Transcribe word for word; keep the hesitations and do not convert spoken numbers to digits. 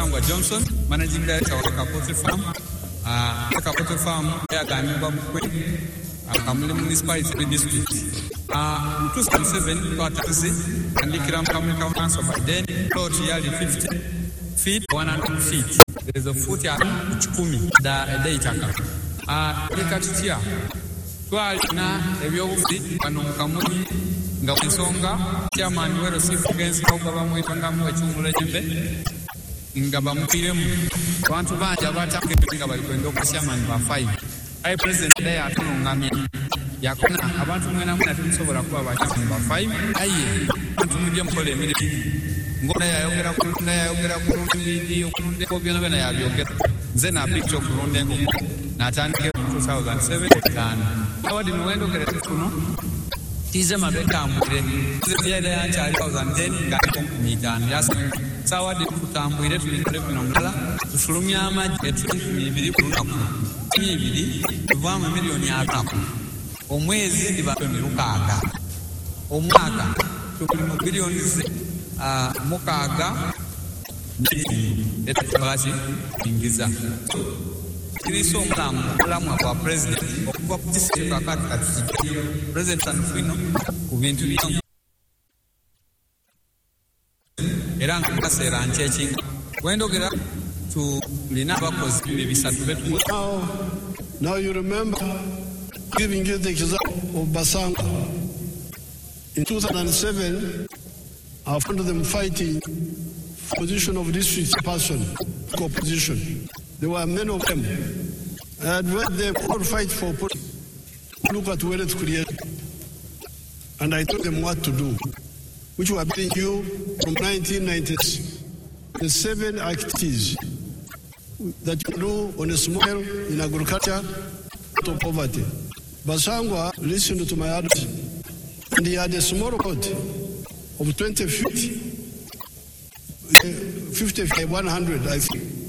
Basangwa Johnson, Managing Director of Kapote Farm. Uh, Kapote Farm, Yaganimba Mukwe, Kamuli Municipality District. Uh, two thousand seven, Kwatazi, and Likiram Kamuli Council by then, plot yearly fifty feet, one hundred feet. There is a foot yard, Chukumi, the data. Uh, Likatitia, Twalina, Eviovi, Panokamuni, Gawensonga, Chairman, where received against Kaubam, Wetangam, Wechumulejembe. Ngaba mupiremu abantu banja abatakebinga bali kwenda okusyamani ba five ai president day atunungamye yakona abantu mwena mwena tusobola kuba bakyamani ba five aye abantu mujye mukole emirimu ngona yayogera ku nda yayogera ku video okulunde ko byona bena yabyogera nze na picture okulunde ngo natandike mu two thousand seven tano awadi mwendo kere kuno tize mabeka mbure tize yale yancha two thousand ten ngako mitano yasa sawa de kutambwire tulinde kuno mala tufulumya amaji etulimu ibiri kunaku ibiri tuvama milioni atatu omwezi ndibato nirukaga omwaka tukuli mu bilioni ze a mukaga etufasi ingiza kiriso mlamu mlamu kwa president okuva ku district akati kati president anfino ku bintu byangu eranga kasera nchechi wendogera to lina bakozi bibisatu betu. Now, now you remember giving you the example of Basangwa. In two thousand seven, I found them fighting for position of district person, co-position. There were many of them. And when they all fight for look at where it's created. And I told them what to do, which were being you from nineteen ninety-six. The seven activities that you do on a small in agriculture to poverty. Basangwa listened to my advice, and he had a small road of twenty feet, fifty, one hundred, I think.